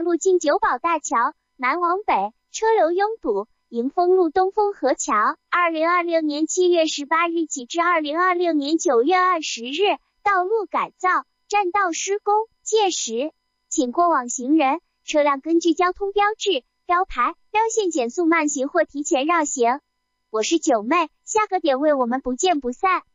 路经九堡大桥，南往北，车流拥堵，迎风路东风河桥。2026年7月18日起至2026年9月20日，道路改造，占道施工，届时，请过往行人、车辆根据交通标志、标牌、标线减速慢行或提前绕行。我是九妹，下个点位我们不见不散。